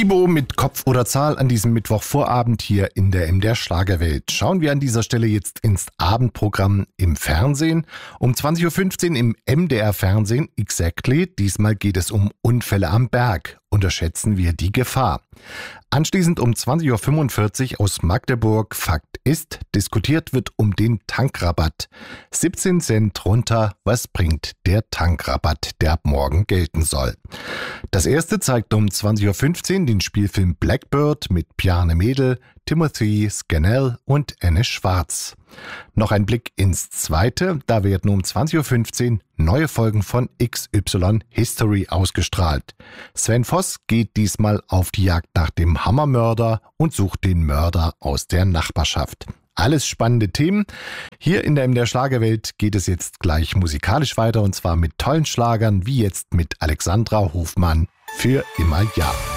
Bibo mit Kopf oder Zahl an diesem Mittwochvorabend hier in der MDR Schlagerwelt. Schauen wir an dieser Stelle jetzt ins Abendprogramm im Fernsehen. Um 20.15 Uhr im MDR Fernsehen, exactly. Diesmal geht es um Unfälle am Berg. Unterschätzen wir die Gefahr. Anschließend um 20.45 Uhr aus Magdeburg, Fakt ist, diskutiert wird um den Tankrabatt. 17 Cent runter, was bringt der Tankrabatt, der ab morgen gelten soll? Das erste zeigt um 20.15 Uhr den Spielfilm Blackbird mit Bjarne Mädel, Timothy Scannell und Anne Schwarz. Noch ein Blick ins Zweite, da werden um 20.15 Uhr neue Folgen von XY History ausgestrahlt. Sven Voss geht diesmal auf die Jagd nach dem Hammermörder und sucht den Mörder aus der Nachbarschaft. Alles spannende Themen. Hier in der MDR Schlagerwelt geht es jetzt gleich musikalisch weiter und zwar mit tollen Schlagern wie jetzt mit Alexandra Hofmann für immer ja.